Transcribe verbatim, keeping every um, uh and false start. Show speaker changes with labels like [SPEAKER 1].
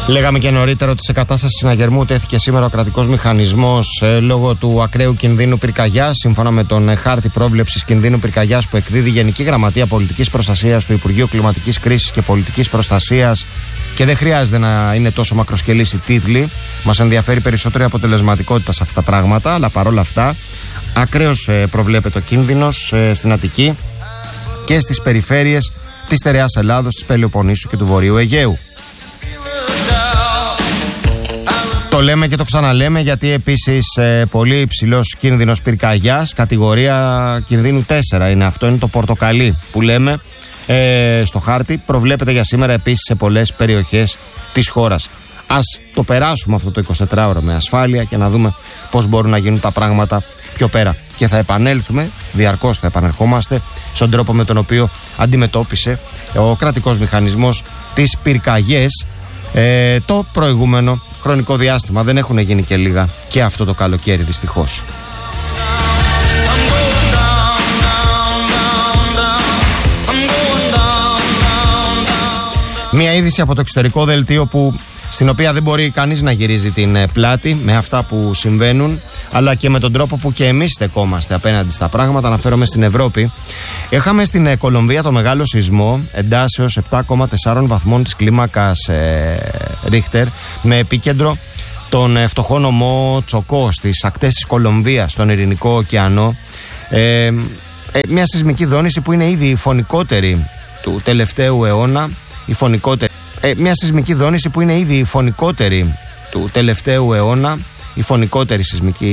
[SPEAKER 1] Λέγαμε και νωρίτερα ότι σε κατάσταση συναγερμού τέθηκε σήμερα ο κρατικός μηχανισμός ε, λόγω του ακραίου κινδύνου πυρκαγιάς. Σύμφωνα με τον ε, χάρτη πρόβλεψης κινδύνου πυρκαγιάς που εκδίδει η Γενική Γραμματεία Πολιτικής Προστασίας του Υπουργείου Κλιματικής Κρίσης και Πολιτικής Προστασίας, και δεν χρειάζεται να είναι τόσο μακροσκελής οι τίτλοι. Μας ενδιαφέρει περισσότερο η αποτελεσματικότητα σε αυτά τα πράγματα, αλλά παρόλα αυτά, ακραίος ε, προβλέπεται ο κίνδυνος ε, στην Αττική και στις περιφέρειες της στερεάς Ελλάδος, της Πελοποννήσου και του Βορείου Αιγαίου. Το λέμε και το ξαναλέμε γιατί επίσης ε, πολύ υψηλός κίνδυνος πυρκαγιάς, κατηγορία κινδύνου τέσσερα είναι αυτό, είναι το πορτοκαλί που λέμε ε, στο χάρτη. Προβλέπεται για σήμερα επίσης σε πολλές περιοχές της χώρας. Ας το περάσουμε αυτό το εικοσιτετράωρο με ασφάλεια και να δούμε πώς μπορούν να γίνουν τα πράγματα πιο πέρα. Και θα επανέλθουμε, διαρκώς θα επανερχόμαστε στον τρόπο με τον οποίο αντιμετώπισε ο κρατικός μηχανισμός τις πυρκαγιές ε, το προηγούμενο χρονικό διάστημα. Δεν έχουν γίνει και λίγα και αυτό το καλοκαίρι δυστυχώς. Μια είδηση από το εξωτερικό δελτίο που, στην οποία δεν μπορεί κανείς να γυρίζει την πλάτη με αυτά που συμβαίνουν, αλλά και με τον τρόπο που και εμείς στεκόμαστε απέναντι στα πράγματα. Αναφέρομαι στην Ευρώπη. Είχαμε στην Κολομβία το μεγάλο σεισμό εντάσεως επτά κόμμα τέσσερα βαθμών της κλίμακας ε, Ρίχτερ, με επίκεντρο τον ε, φτωχό νομό Τσοκό στις ακτές της Κολομβίας, στον Ειρηνικό ωκεανό. Ε, ε, μια σεισμική δόνηση που είναι ήδη η φωνικότερη του τελευταίου αιώνα. Η φωνικότερη, ε, μια σεισμική δόνηση που είναι ήδη η φωνικότερη του τελευταίου αιώνα, η φωνικότερη σεισμική